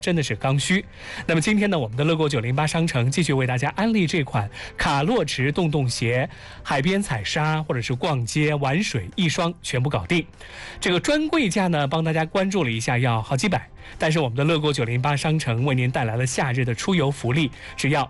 真的是刚需。那么今天呢，我们的乐购908商城继续为大家安利这款卡洛驰洞洞鞋，海边踩沙或者是逛街玩水一双全部搞定。这个专柜价呢，帮大家关注了一下，要好几百。但是我们的乐购908商城为您带来了夏日的出游福利，只要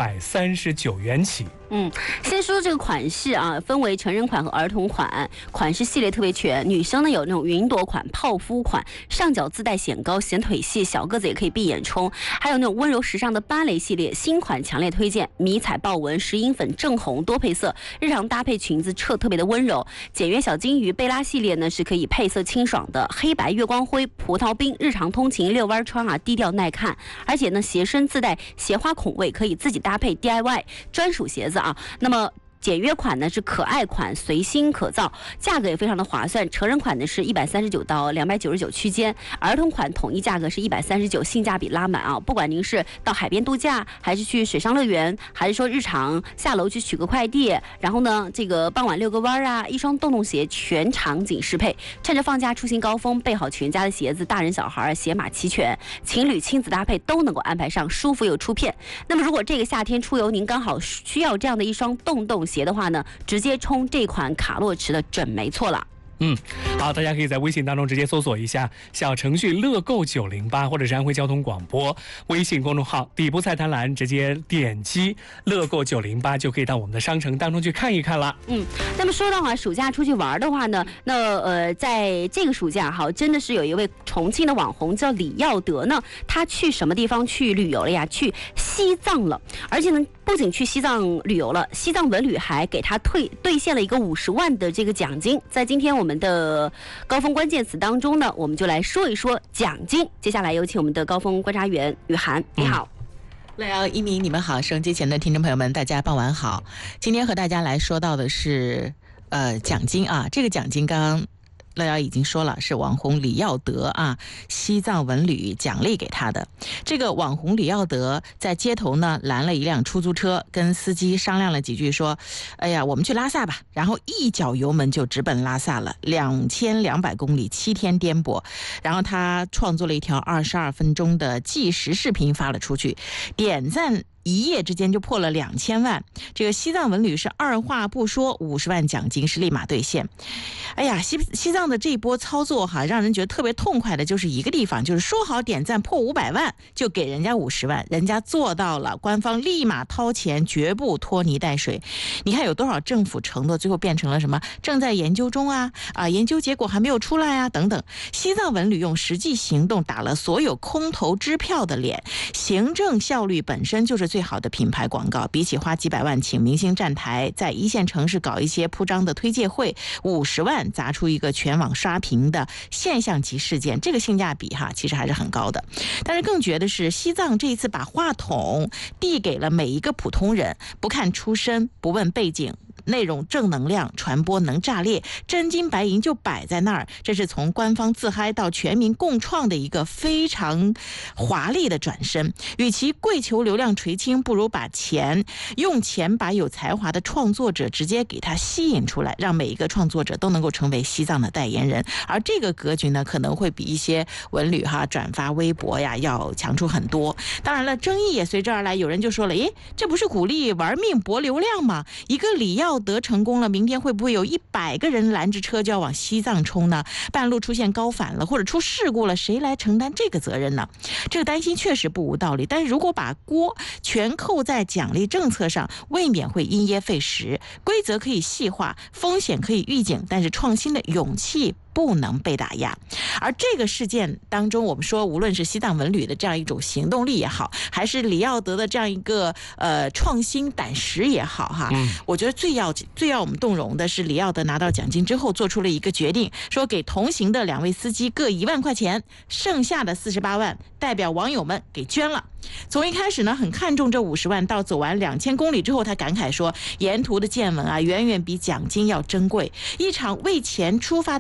139元起。 先说这个款式啊，分为成人款和儿童款，款式系列特别全。女生呢有那种云朵款、泡芙款，上脚自带显高显腿细，小个子也可以闭眼冲。还有那种温柔时尚的芭蕾系列，新款强烈推荐，迷彩豹纹、石英粉、正红多配色，日常搭配裙子特别的温柔。简约小金鱼贝拉系列呢是可以配色清爽的，黑白月光灰、葡萄冰，日常通勤遛弯穿啊，低调耐看。而且呢鞋身自带鞋花孔位，可以自己搭配 DIY 专属鞋子啊。那么简约款呢是可爱款，随心可造，价格也非常的划算。成人款呢是139到299区间，儿童款统一价格是139，性价比拉满啊！不管您是到海边度假，还是去水上乐园，还是说日常下楼去取个快递，然后呢这个傍晚遛个弯啊，一双洞洞鞋全场景适配。趁着放假出行高峰，备好全家的鞋子，大人小孩鞋码齐全，情侣亲子搭配都能够安排上，舒服又出片。那么如果这个夏天出游您刚好需要这样的一双洞洞鞋的话呢，直接冲这款卡洛驰的准没错了。 好，大家可以在微信当中直接搜索一下小程序乐购908，或者是安徽交通广播微信公众号底部菜单栏直接点击乐购908，就可以到我们的商城当中去看一看了。 那么说到暑假出去玩的话呢，在这个暑假真的是有一位重庆的网红叫李耀德呢，他去什么地方去旅游了呀？去西藏了，而且呢不仅去西藏旅游了，西藏文旅还给他兑现了一个50万的这个奖金。在今天我们的高峰关键词当中呢，我们就来说一说奖金。接下来有请我们的高峰观察员雨涵，你好。 乐瑶、一鸣，你们好，收音机前的听众朋友们，大家傍晚好。今天和大家来说到的是奖金啊，这个奖金刚刚乐瑶已经说了，是网红李耀德啊，西藏文旅奖励给他的。这个网红李耀德在街头呢拦了一辆出租车，跟司机商量了几句，说：“哎呀，我们去拉萨吧。”然后一脚油门就直奔拉萨了，2200公里，7天颠簸。然后他创作了一条22分钟的计时视频发了出去，点赞一夜之间就破了2000万。这个西藏文旅是二话不说，50万奖金是立马兑现。哎呀，西藏的这一波操作让人觉得特别痛快的就是一个地方，就是说好点赞破500万就给人家50万，人家做到了，官方立马掏钱，绝不拖泥带水。你看有多少政府承诺最后变成了什么正在研究中研究结果还没有出来等等。西藏文旅用实际行动打了所有空头支票的脸，行政效率本身就是最好的品牌广告，比起花几百万请明星站台，在一线城市搞一些铺张的推介会，50万砸出一个全网刷屏的现象级事件，这个性价比其实还是很高的。但是更绝的是，西藏这一次把话筒递给了每一个普通人，不看出身，不问背景，内容正能量，传播能炸裂，真金白银就摆在那儿。这是从官方自嗨到全民共创的一个非常华丽的转身。与其跪求流量垂青，不如用钱把有才华的创作者直接给他吸引出来，让每一个创作者都能够成为西藏的代言人。而这个格局呢，可能会比一些文旅转发微博要强出很多。当然了，争议也随之而来，有人就说了，这不是鼓励玩命博流量吗？一个李耀德成功了，明天会不会有100个人拦着车就要往西藏冲呢？半路出现高反了，或者出事故了，谁来承担这个责任呢？这个担心确实不无道理，但是如果把锅全扣在奖励政策上，未免会因噎废食。规则可以细化，风险可以预警，但是创新的勇气不能被打压。而这个事件当中，我们说无论是西藏文旅的这样一种行动力也好，还是李耀德的这样一个创新胆识也好我觉得最要我们动容的是李耀德拿到奖金之后做出了一个决定，说给同行的2位司机各1万块钱，剩下的48万代表网友们给捐了。从一开始呢很看重这50万，到走完2000公里之后，他感慨说，沿途的见闻远远比奖金要珍贵。一场为钱出发的旅程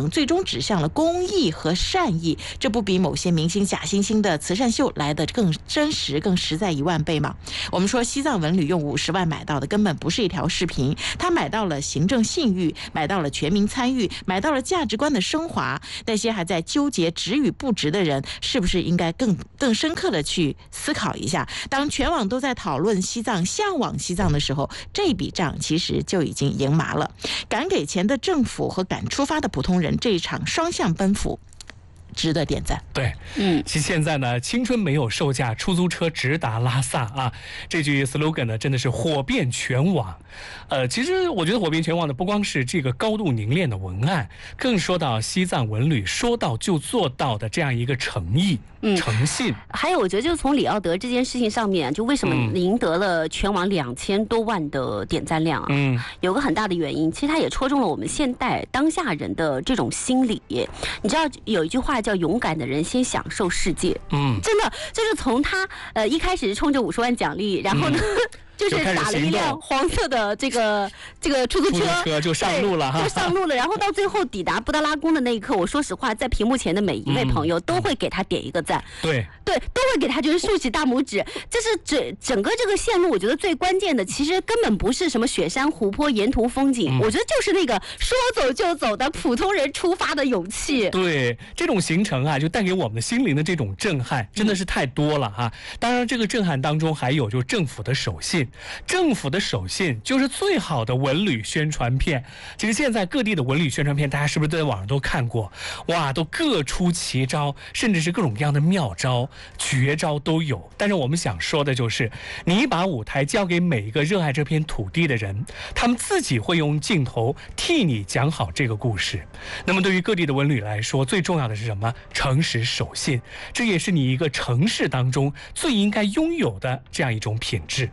程最终指向了公益和善意，这不比某些明星假惺惺的慈善秀来得更真实、更实在10000倍吗？我们说西藏文旅用50万买到的根本不是一条视频，他买到了行政信誉，买到了全民参与，买到了价值观的升华。那些还在纠结值与不值的人，是不是应该更深刻的去思考一下？当全网都在讨论西藏、向往西藏的时候，这笔账其实就已经赢麻了。敢给钱的政府和敢出发的普通人，这一场双向奔赴值得点赞。 对，其实现在呢，青春没有售价，出租车直达拉萨啊，这句 slogan 呢真的是火遍全网。其实我觉得火遍全网的不光是这个高度凝练的文案，更说到西藏文旅说到就做到的这样一个诚意、诚信。 还有，我觉得就是从李奥德这件事情上面，就为什么赢得了全网2000多万的点赞量啊？有个很大的原因，其实它也戳中了我们现代当下人的这种心理。你知道有一句话叫"勇敢的人先享受世界"，真的就是从他一开始冲着50万奖励，然后呢。就是打了一辆黄色的这个出租车就上路了哈， 就上路了。然后到最后抵达布达拉宫的那一刻，我说实话，在屏幕前的每一位朋友都会给他点一个赞，对，都会给他就是竖起大拇指。就是整个这个线路，我觉得最关键的其实根本不是什么雪山湖泊、沿途风景，我觉得就是那个说走就走的普通人出发的勇气。 对，这种行程啊，就带给我们的心灵的这种震撼，真的是太多了哈。当然，这个震撼当中还有就是政府的守信。政府的手信就是最好的文旅宣传片。其实现在各地的文旅宣传片，大家是不是在网上都看过？哇，都各出奇招，甚至是各种各样的妙招、绝招都有。但是我们想说的就是，你把舞台交给每一个热爱这片土地的人，他们自己会用镜头替你讲好这个故事。那么对于各地的文旅来说，最重要的是什么？诚实守信，这也是你一个城市当中最应该拥有的这样一种品质。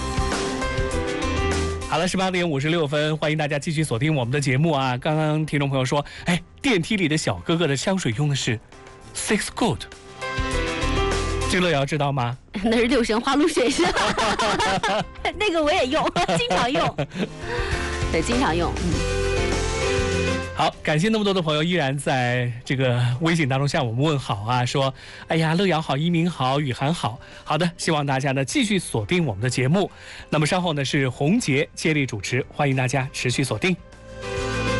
好了，18点56分，欢迎大家继续锁定我们的节目啊！刚刚听众朋友说，电梯里的小哥哥的香水用的是 Six Good， 这乐瑶知道吗？ 那是六神花露水是吧？那个我也用，经常用，对，经常用。 好，感谢那么多的朋友依然在这个微信当中向我们问好啊，说哎呀，乐瑶好，一鸣好，雨涵好。好的，希望大家呢继续锁定我们的节目。那么稍后呢是洪杰接力主持，欢迎大家持续锁定。